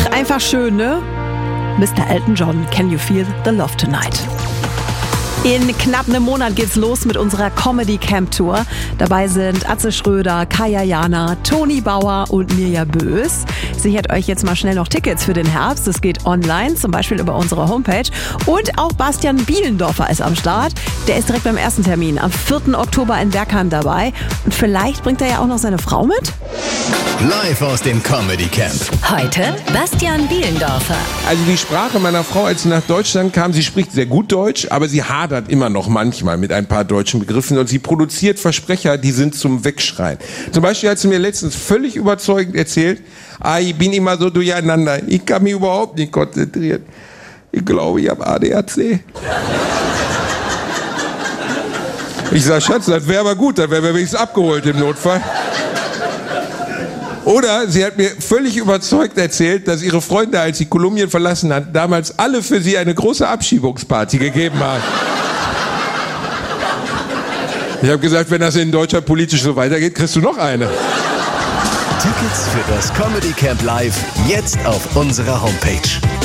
einfach schön, ne? Mr. Elton John, Can You Feel the Love Tonight? In knapp einem Monat geht's los mit unserer Comedy Camp Tour. Dabei sind Atze Schröder, Kaya Jana, Toni Bauer und Mirja Bös. Sichert euch jetzt mal schnell noch Tickets für den Herbst. Das geht online, zum Beispiel über unsere Homepage. Und auch Bastian Bielendorfer ist am Start. Der ist direkt beim ersten Termin am 4. Oktober in Bergheim dabei. Und vielleicht bringt er ja auch noch seine Frau mit? Live aus dem Comedy Camp. Heute Bastian Bielendorfer. Also die Sprache meiner Frau, als sie nach Deutschland kam, sie spricht sehr gut Deutsch, aber sie hadert immer noch manchmal mit ein paar deutschen Begriffen und sie produziert Versprecher, die sind zum Wegschreien. Zum Beispiel hat sie mir letztens völlig überzeugend erzählt, ich bin immer so durcheinander, ich kann mich überhaupt nicht konzentrieren. Ich glaube, ich habe ADHD. Ich sag, Schatz, das wäre aber gut, dann wären wir wenigstens abgeholt im Notfall. Oder sie hat mir völlig überzeugt erzählt, dass ihre Freunde, als sie Kolumbien verlassen hat, damals alle für sie eine große Abschiebungsparty gegeben haben. Ich habe gesagt, wenn das in Deutschland politisch so weitergeht, kriegst du noch eine. Tickets für das Comedy Camp Live jetzt auf unserer Homepage.